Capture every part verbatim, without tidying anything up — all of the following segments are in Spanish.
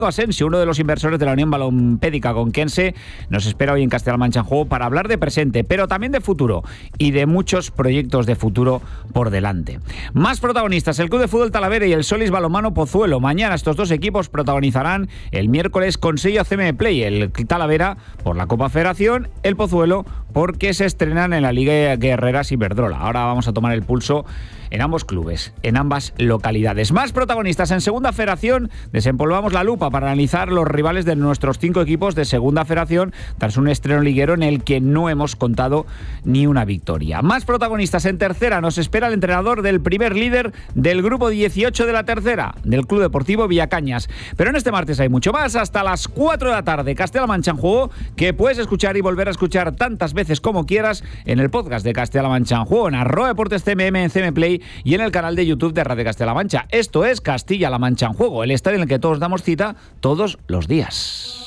Asensio, uno de los inversores de la Unión Balompédica Conquense, nos espera hoy en Castilla-La Mancha en Juego para hablar de presente, pero también de futuro y de muchos proyectos de futuro por delante. Más protagonistas, el Club de Fútbol Talavera y el Solís Balonmano Pozuelo. Mañana estos dos equipos protagonizarán el miércoles Consejo C M Play, el Talavera por la Copa Federación, el Pozuelo porque se estrenan en la Liga Guerreras Iberdrola. Ahora vamos a tomar el pulso en ambos clubes, en ambas localidades. Más protagonistas en Segunda Federación. Desempolvamos la lupa para analizar los rivales de nuestros cinco equipos de Segunda Federación tras un estreno liguero en el que no hemos contado ni una victoria. Más protagonistas en Tercera. Nos espera el entrenador del primer líder del grupo dieciocho de la Tercera, del Club Deportivo Villacañas. Pero en este martes hay mucho más. Hasta las cuatro de la tarde, Castilla-La Mancha en Juego, que puedes escuchar y volver a escuchar tantas veces como quieras en el podcast de Castilla-La Mancha en Juego, en arroba deportes C M M, en C M Play y en el canal de YouTube de Radio Castilla-La Mancha. Esto es Castilla-La Mancha en Juego, el estadio en el que todos damos cita todos los días.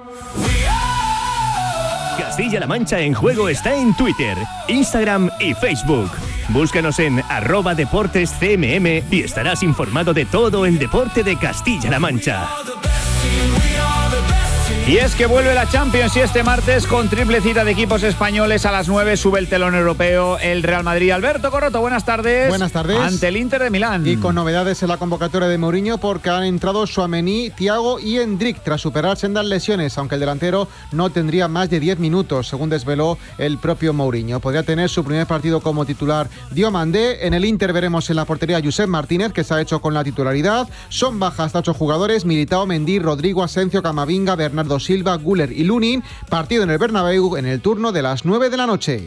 Castilla-La Mancha en Juego está en Twitter, Instagram y Facebook. Búscanos en arroba deportes C M M y estarás informado de todo el deporte de Castilla-La Mancha. Y es que vuelve la Champions y este martes con triple cita de equipos españoles a las nueve sube el telón europeo el Real Madrid. Alberto Corroto, buenas tardes. Buenas tardes. Ante el Inter de Milán. Y con novedades en la convocatoria de Mourinho porque han entrado Tchouaméni, Thiago y Endrick tras superar sendas lesiones, aunque el delantero no tendría más de diez minutos, según desveló el propio Mourinho. Podría tener su primer partido como titular Diomandé. En el Inter veremos en la portería a Josep Martínez, que se ha hecho con la titularidad. Son bajas hasta ocho jugadores: Militao, Mendy, Rodrigo, Asencio, Camavinga, Bernardo Silva, Güler y Lunin. Partido en el Bernabéu en el turno de las nueve de la noche.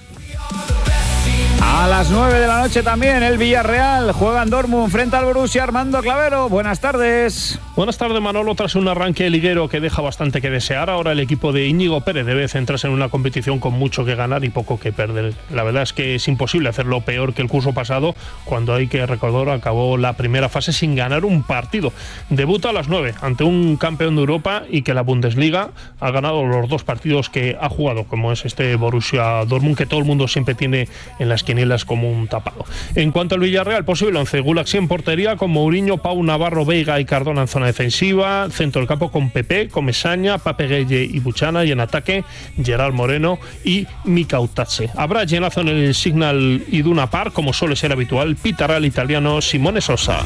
A las nueve de la noche también el Villarreal juega en Dortmund frente al Borussia. Armando Clavero, buenas tardes. Buenas tardes, Manolo. Tras un arranque liguero que deja bastante que desear, ahora el equipo de Íñigo Pérez debe centrarse en una competición con mucho que ganar y poco que perder. La verdad es que es imposible hacerlo peor que el curso pasado, cuando hay que recordar acabó la primera fase sin ganar un partido. Debuta a las nueve ante un campeón de Europa y que la Bundesliga ha ganado los dos partidos que ha jugado, como es este Borussia Dortmund, que todo el mundo siempre tiene en las quinielas como un tapado. En cuanto al Villarreal, posible once: Gulaxi en portería con Mourinho, Pau, Navarro, Veiga y Cardona en zona defensiva, centro del campo con Pepe, Comesaña, Pape Gueye y Buchana, y en ataque Gerard Moreno y Mika Utache. Habrá llenazo en el Signal Iduna Park, como suele ser habitual, pitará el italiano Simone Sosa.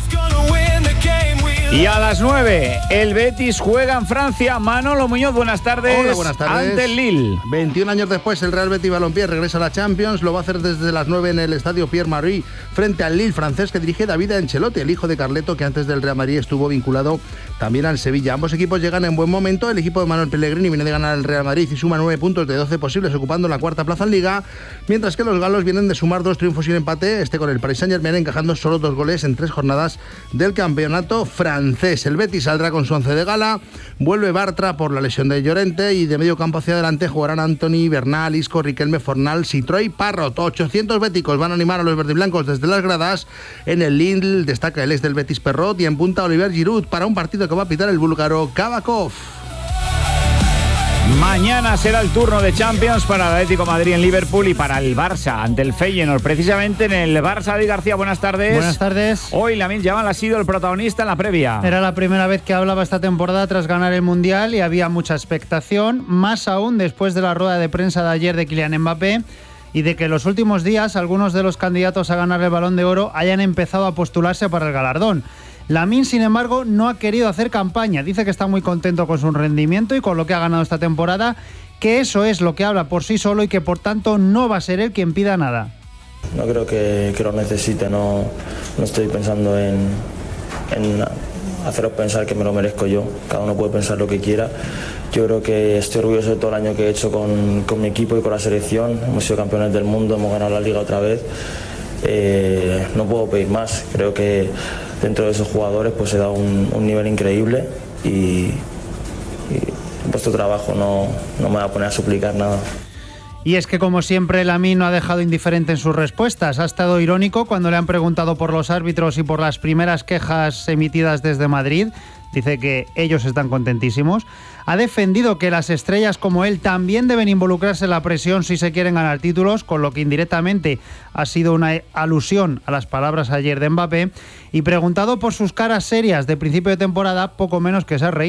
Y a las nueve, el Betis juega en Francia. Manolo Muñoz, buenas tardes. Hola, buenas tardes. Ante el Lille. veintiún años después, el Real Betis Balompié regresa a la Champions. Lo va a hacer desde las nueve en el estadio Pierre-Marie, frente al Lille francés que dirige David Ancelotti, el hijo de Carleto, que antes del Real Madrid estuvo vinculado también al Sevilla. Ambos equipos llegan en buen momento. El equipo de Manuel Pellegrini viene de ganar al Real Madrid y suma nueve puntos de doce posibles, ocupando la cuarta plaza en Liga, mientras que los galos vienen de sumar dos triunfos y un empate, este con el Paris Saint-Germain encajando solo dos goles en tres jornadas del campeonato francés. El Betis saldrá con su once de gala, vuelve Bartra por la lesión de Llorente y de medio campo hacia adelante jugarán Antony, Bernal, Isco, Riquelme, Fornal, Citroën, Parrot. ochocientos béticos van a animar a los verdiblancos desde las gradas. En el Lille destaca el ex del Betis Perrot y en punta Olivier Giroud para un partido que va a pitar el búlgaro Kabakov. Mañana será el turno de Champions para el Atlético de Madrid en Liverpool y para el Barça ante el Feyenoord. Precisamente en el Barça, David García, buenas tardes. Buenas tardes. Hoy Lamine Yamal ha sido el protagonista en la previa. Era la primera vez que hablaba esta temporada tras ganar el Mundial y había mucha expectación, más aún después de la rueda de prensa de ayer de Kylian Mbappé y de que en los últimos días algunos de los candidatos a ganar el Balón de Oro hayan empezado a postularse para el galardón. Lamine, sin embargo, no ha querido hacer campaña. Dice que está muy contento con su rendimiento y con lo que ha ganado esta temporada, que eso es lo que habla por sí solo y que por tanto no va a ser él quien pida nada. No creo que, que lo necesite, no, no estoy pensando en, en haceros pensar que me lo merezco yo. Cada uno puede pensar lo que quiera. Yo creo que estoy orgulloso de todo el año que he hecho con, con mi equipo y con la selección. Hemos sido campeones del mundo, hemos ganado la Liga otra vez. Eh, no puedo pedir más. Creo que dentro de esos jugadores pues he dado un, un nivel increíble y, y vuestro trabajo no, no me va a poner a suplicar nada. Y es que, como siempre, Lamine no ha dejado indiferente en sus respuestas. Ha estado irónico cuando le han preguntado por los árbitros y por las primeras quejas emitidas desde Madrid. Dice que ellos están contentísimos. Ha defendido que las estrellas como él también deben involucrarse en la presión si se quieren ganar títulos, con lo que indirectamente ha sido una alusión a las palabras ayer de Mbappé. Y preguntado por sus caras serias de principio de temporada, poco menos que se ha reído.